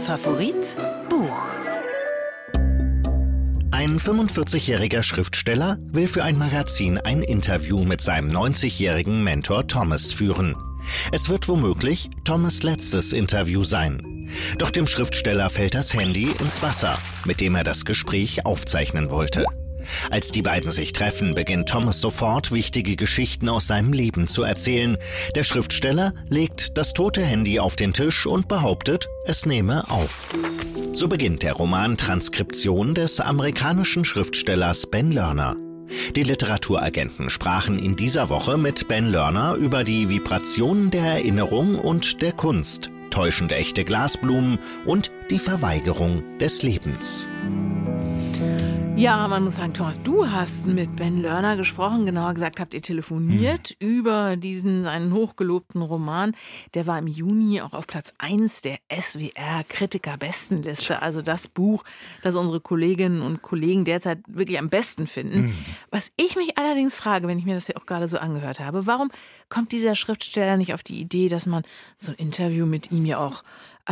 Favorit Buch. Ein 45-jähriger Schriftsteller will für ein Magazin ein Interview mit seinem 90-jährigen Mentor Thomas führen. Es wird womöglich Thomas' letztes Interview sein. Doch dem Schriftsteller fällt das Handy ins Wasser, mit dem er das Gespräch aufzeichnen wollte. Als die beiden sich treffen, beginnt Thomas sofort, wichtige Geschichten aus seinem Leben zu erzählen. Der Schriftsteller legt das tote Handy auf den Tisch und behauptet, es nehme auf. So beginnt der Roman Transkription des amerikanischen Schriftstellers Ben Lerner. Die Literaturagenten sprachen in dieser Woche mit Ben Lerner über die Vibrationen der Erinnerung und der Kunst, täuschend echte Glasblumen und die Verweigerung des Lebens. Ja, man muss sagen, Thomas, du hast mit Ben Lerner gesprochen. Genauer gesagt, habt ihr telefoniert über seinen hochgelobten Roman. Der war im Juni auch auf Platz 1 der SWR-Kritiker-Bestenliste. Also das Buch, das unsere Kolleginnen und Kollegen derzeit wirklich am besten finden. Was ich mich allerdings frage, wenn ich mir das ja auch gerade so angehört habe, warum kommt dieser Schriftsteller nicht auf die Idee, dass man so ein Interview mit ihm ja auch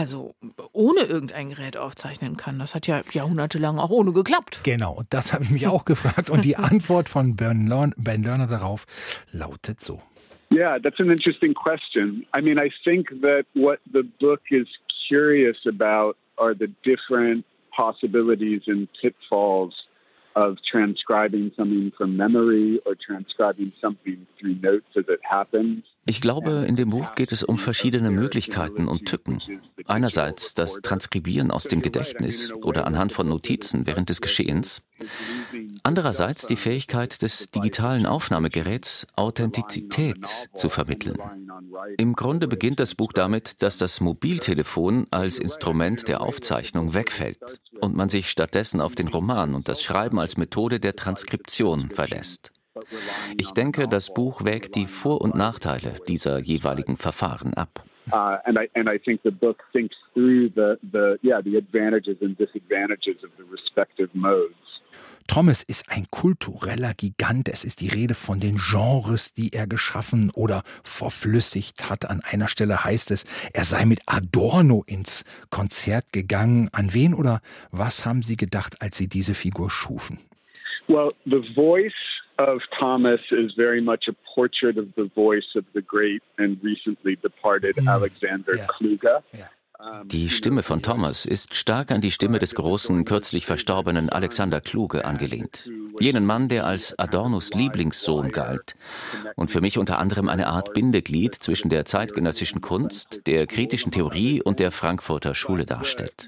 ohne irgendein Gerät aufzeichnen kann? Das hat ja jahrhundertelang auch ohne geklappt. Genau, das habe ich mich auch gefragt. Und die Antwort von Ben Lerner darauf lautet so. Yeah, that's an interesting question. I mean, I think that what the book is curious about are the different possibilities and pitfalls of transcribing something from memory or transcribing something through notes as it happens. Ich glaube, in dem Buch geht es um verschiedene Möglichkeiten und Tücken. Einerseits das Transkribieren aus dem Gedächtnis oder anhand von Notizen während des Geschehens. Andererseits die Fähigkeit des digitalen Aufnahmegeräts, Authentizität zu vermitteln. Im Grunde beginnt das Buch damit, dass das Mobiltelefon als Instrument der Aufzeichnung wegfällt und man sich stattdessen auf den Roman und das Schreiben als Methode der Transkription verlässt. Ich denke, das Buch wägt die Vor- und Nachteile dieser jeweiligen Verfahren ab. And I think the book thinks through the advantages and disadvantages of the respective modes. Thomas ist ein kultureller Gigant. Es ist die Rede von den Genres, die er geschaffen oder verflüssigt hat. An einer Stelle heißt es, er sei mit Adorno ins Konzert gegangen. An wen oder was haben Sie gedacht, als Sie diese Figur schufen? Well, the voice of Thomas is very much a portrait of the voice of the great and recently departed Alexander Kluge. Ja. Die Stimme von Thomas ist stark an die Stimme des großen, kürzlich verstorbenen Alexander Kluge angelehnt. Jenen Mann, der als Adornos Lieblingssohn galt und für mich unter anderem eine Art Bindeglied zwischen der zeitgenössischen Kunst, der kritischen Theorie und der Frankfurter Schule darstellt.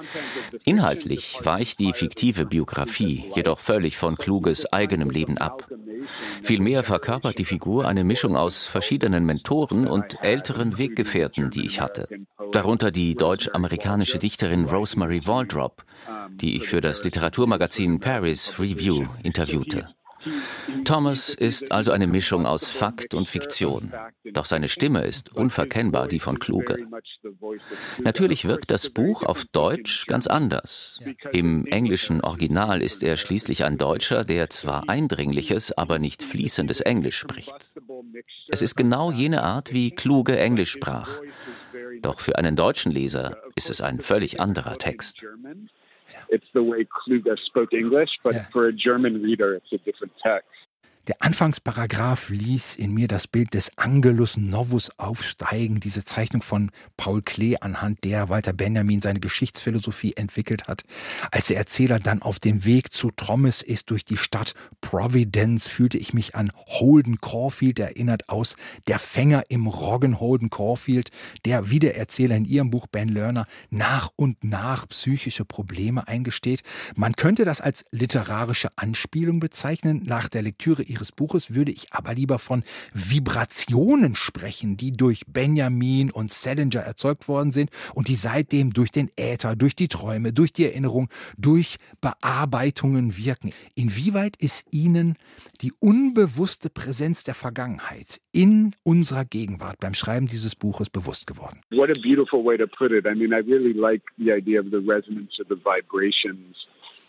Inhaltlich weicht die fiktive Biografie jedoch völlig von Kluges eigenem Leben ab. Vielmehr verkörpert die Figur eine Mischung aus verschiedenen Mentoren und älteren Weggefährten, die ich hatte. Darunter die deutsch-amerikanische Dichterin Rosemary Waldrop, die ich für das Literaturmagazin Paris Review interviewte. Thomas ist also eine Mischung aus Fakt und Fiktion. Doch seine Stimme ist unverkennbar die von Kluge. Natürlich wirkt das Buch auf Deutsch ganz anders. Im englischen Original ist er schließlich ein Deutscher, der zwar eindringliches, aber nicht fließendes Englisch spricht. Es ist genau jene Art, wie Kluge Englisch sprach. Doch für einen deutschen Leser ist es ein völlig anderer Text. It's the way Kluge spoke English, but for a German reader, it's a different text. Der Anfangsparagraph ließ in mir das Bild des Angelus Novus aufsteigen, diese Zeichnung von Paul Klee, anhand der Walter Benjamin seine Geschichtsphilosophie entwickelt hat. Als der Erzähler dann auf dem Weg zu Thomas ist durch die Stadt Providence, fühlte ich mich an Holden Caulfield erinnert, aus Der Fänger im Roggen. Holden Caulfield, der wie der Erzähler in ihrem Buch Ben Lerner nach und nach psychische Probleme eingesteht. Man könnte das als literarische Anspielung bezeichnen. Nach der Lektüre Ihres Buches würde ich aber lieber von Vibrationen sprechen, die durch Benjamin und Salinger erzeugt worden sind und die seitdem durch den Äther, durch die Träume, durch die Erinnerung, durch Bearbeitungen wirken. Inwieweit ist Ihnen die unbewusste Präsenz der Vergangenheit in unserer Gegenwart beim Schreiben dieses Buches bewusst geworden? What a beautiful way to put it. I mean, I really like the idea of the resonance of the vibrations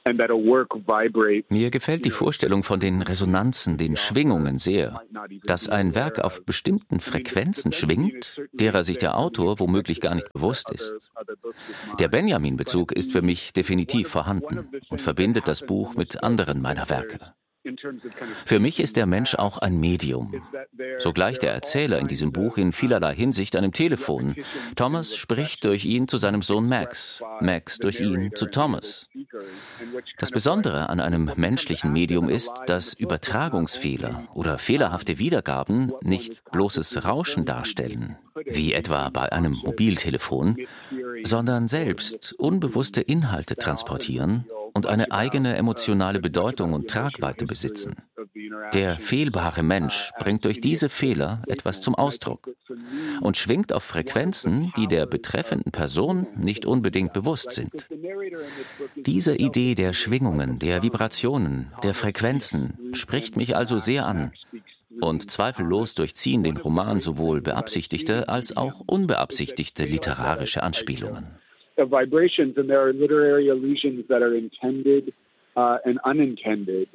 Mir gefällt die Vorstellung von den Resonanzen, den Schwingungen sehr. Dass ein Werk auf bestimmten Frequenzen schwingt, derer sich der Autor womöglich gar nicht bewusst ist. Der Benjamin-Bezug ist für mich definitiv vorhanden und verbindet das Buch mit anderen meiner Werke. Für mich ist der Mensch auch ein Medium. So gleicht der Erzähler in diesem Buch in vielerlei Hinsicht einem Telefon. Thomas spricht durch ihn zu seinem Sohn Max, Max durch ihn zu Thomas. Das Besondere an einem menschlichen Medium ist, dass Übertragungsfehler oder fehlerhafte Wiedergaben nicht bloßes Rauschen darstellen, wie etwa bei einem Mobiltelefon, sondern selbst unbewusste Inhalte transportieren und eine eigene emotionale Bedeutung und Tragweite besitzen. Der fehlbare Mensch bringt durch diese Fehler etwas zum Ausdruck und schwingt auf Frequenzen, die der betreffenden Person nicht unbedingt bewusst sind. Diese Idee der Schwingungen, der Vibrationen, der Frequenzen spricht mich also sehr an und zweifellos durchziehen den Roman sowohl beabsichtigte als auch unbeabsichtigte literarische Anspielungen. Vibrations, and there are literary allusions that are intended and unintended,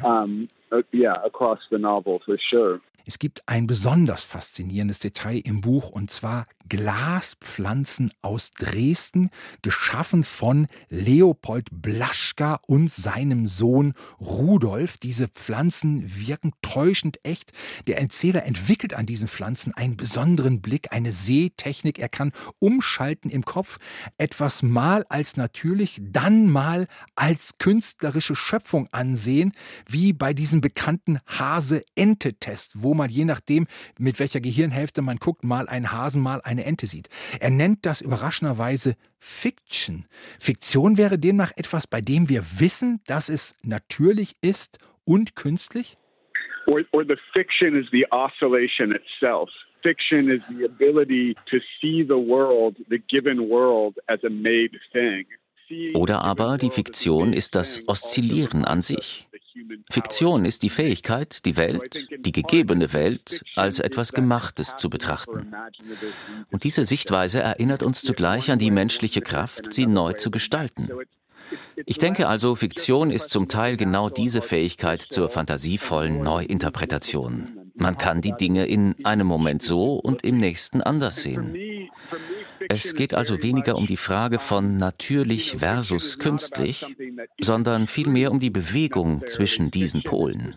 across the novel for sure. Es gibt ein besonders faszinierendes Detail im Buch, und zwar Glaspflanzen aus Dresden, geschaffen von Leopold Blaschka und seinem Sohn Rudolf. Diese Pflanzen wirken täuschend echt. Der Erzähler entwickelt an diesen Pflanzen einen besonderen Blick, eine Sehtechnik. Er kann umschalten im Kopf, etwas mal als natürlich, dann mal als künstlerische Schöpfung ansehen, wie bei diesem bekannten Hase-Ente-Test, wo man je nachdem, mit welcher Gehirnhälfte man guckt, mal einen Hasen, mal eine Ente sieht. Er nennt das überraschenderweise Fiction. Fiktion wäre demnach etwas, bei dem wir wissen, dass es natürlich ist und künstlich? Or the fiction is the oscillation itself. Fiction is the ability to see the world, the given world, as a made thing. Oder aber die Fiktion ist das Oszillieren an sich. Fiktion ist die Fähigkeit, die Welt, die gegebene Welt, als etwas Gemachtes zu betrachten. Und diese Sichtweise erinnert uns zugleich an die menschliche Kraft, sie neu zu gestalten. Ich denke also, Fiktion ist zum Teil genau diese Fähigkeit zur fantasievollen Neuinterpretation. Man kann die Dinge in einem Moment so und im nächsten anders sehen. Es geht also weniger um die Frage von natürlich versus künstlich, sondern vielmehr um die Bewegung zwischen diesen Polen.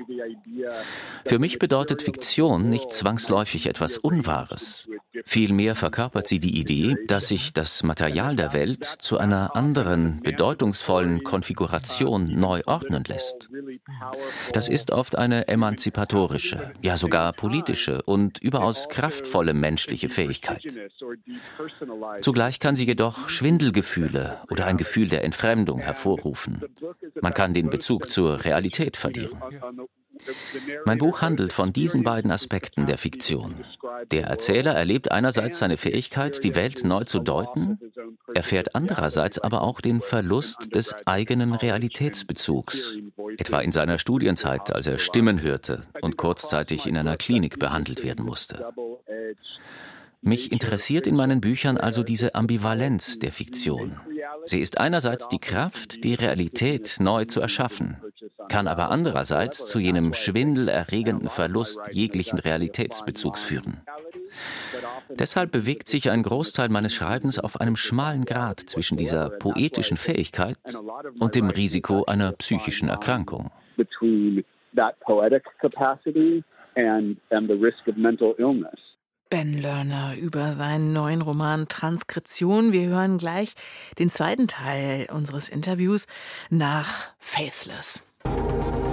Für mich bedeutet Fiktion nicht zwangsläufig etwas Unwahres. Vielmehr verkörpert sie die Idee, dass sich das Material der Welt zu einer anderen, bedeutungsvollen Konfiguration neu ordnen lässt. Das ist oft eine emanzipatorische, ja sogar politische und überaus kraftvolle menschliche Fähigkeit. Zugleich kann sie jedoch Schwindelgefühle oder ein Gefühl der Entfremdung hervorrufen. Man kann den Bezug zur Realität verlieren. Mein Buch handelt von diesen beiden Aspekten der Fiktion. Der Erzähler erlebt einerseits seine Fähigkeit, die Welt neu zu deuten, erfährt andererseits aber auch den Verlust des eigenen Realitätsbezugs, etwa in seiner Studienzeit, als er Stimmen hörte und kurzzeitig in einer Klinik behandelt werden musste. Mich interessiert in meinen Büchern also diese Ambivalenz der Fiktion. Sie ist einerseits die Kraft, die Realität neu zu erschaffen, kann aber andererseits zu jenem schwindelerregenden Verlust jeglichen Realitätsbezugs führen. Deshalb bewegt sich ein Großteil meines Schreibens auf einem schmalen Grat zwischen dieser poetischen Fähigkeit und dem Risiko einer psychischen Erkrankung. Ben Lerner über seinen neuen Roman Transkription. Wir hören gleich den zweiten Teil unseres Interviews nach Faithless.